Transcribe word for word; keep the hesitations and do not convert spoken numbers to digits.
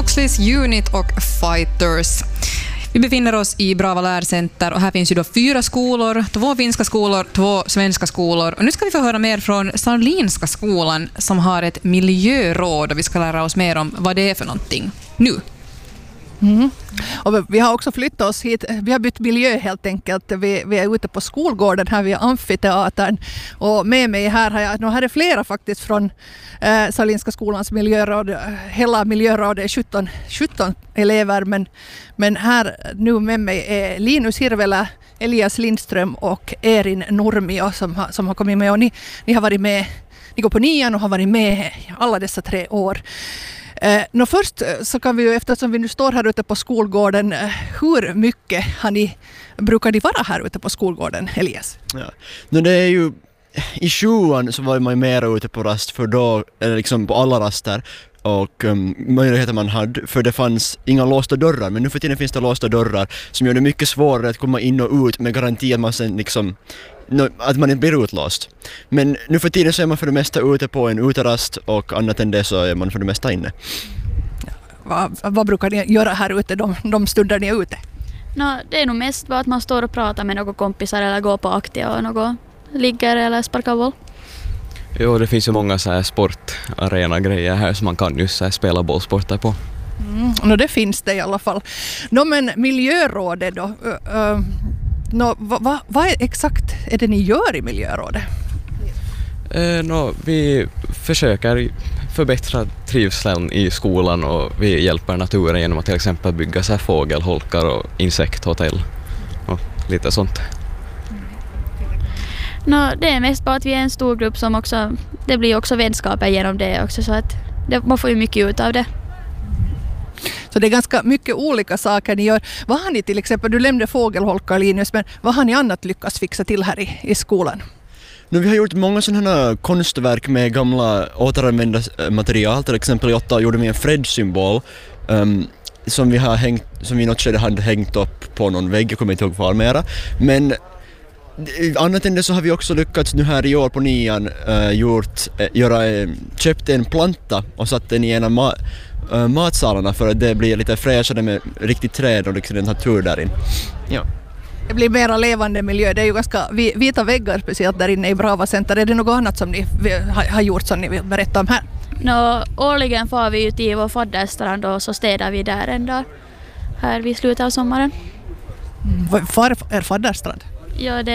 Oxleys Unit och Fighters. Vi befinner oss i Brava lärcenter och här finns ju då fyra skolor, två finska skolor, två svenska skolor. Och nu ska vi få höra mer från Saarlinska skolan som har ett miljöråd och vi ska lära oss mer om vad det är för någonting nu. Mm. Och vi har också flyttat oss hit. Vi har bytt miljö helt enkelt. Vi, vi är ute på skolgården här vid amfiteatern. Och med mig här har jag, nu här är flera faktiskt från eh, Saarlinska skolans miljöråd. Hela miljörådet är sjutton, sjutton elever. Men, men här nu med mig är Linus Hirvelä, Elias Lindström och Erin Nurmio som har, som har kommit med. Och ni, ni har varit med, ni går på nian och har varit med alla dessa tre år. Eh, nå först så kan vi ju, eftersom vi nu står här ute på skolgården, eh, hur mycket har ni, brukar ni vara här ute på skolgården, Elias? Ja. No, det är ju, i sjuan så var man mer ute på rast för då, eller liksom på alla raster och um, möjligheter man hade, för det fanns inga låsta dörrar, men nu för tiden finns det låsta dörrar som gör det mycket svårare att komma in och ut med garanti att man sen liksom No, att man inte blir utlåst. Men nu för tiden så är man för det mesta ute på en uterast och annat än det så är man för det mesta inne. Vad, vad brukar ni göra här ute de, de stunder ni är ute? No, det är nog mest bara att man står och pratar med några kompisar eller går på aktier och något ligger eller sparkar boll. Jo, det finns ju många så här sportarena-grejer här som man kan just så här spela bollsporter på. Mm, no, det finns det i alla fall. No, men miljörådet då? Uh, uh, No, vad va, va är exakt är det ni gör i miljörådet? Eh, no, vi försöker förbättra trivseln i skolan och vi hjälper naturen genom att till exempel bygga så här fågelholkar och insekthotell och lite sånt. No, det är mest bara att vi är en stor grupp som också, det blir också vänskaper genom det också så att det, man får ju mycket ut av det. Så det är ganska mycket olika saker ni gör. Vad har ni till exempel, du nämnde fågelholkar Linus, men vad har ni annat lyckats fixa till här i, i skolan? Nu, vi har gjort många sådana konstverk med gamla återanvända material. Till exempel i åtta gjorde vi en fredssymbol um, som vi har hängt, som vi i något skede hade hängt upp på någon vägg, jag kommer inte ihåg var mera. Men annat än det så har vi också lyckats nu här i år på nian uh, gjort, uh, göra, uh, köpt en planta och satt den i en av ma- uh, matsalarna för att det blir lite fräschare med riktigt träd och liksom en natur där inne. Ja. Det blir mera levande miljö. Det är ju ganska vita väggar speciellt där inne i Brava Center. Är det något annat som ni har gjort som ni vill berätta om här? No, årligen får vi ut i vår fadderstrand och så städar vi där en dag här vid slutet av sommaren. Var är fadderstrand? Ja, det